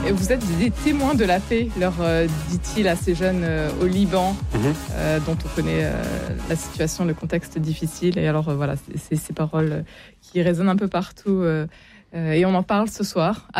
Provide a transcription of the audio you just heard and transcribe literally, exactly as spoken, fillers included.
Et vous êtes des témoins de la paix, leur euh, dit-il à ces jeunes euh, au Liban, mmh. euh, dont on connaît euh, la situation, le contexte difficile. Et alors euh, voilà, c'est, c'est ces paroles qui résonnent un peu partout. Euh, euh, et on en parle ce soir.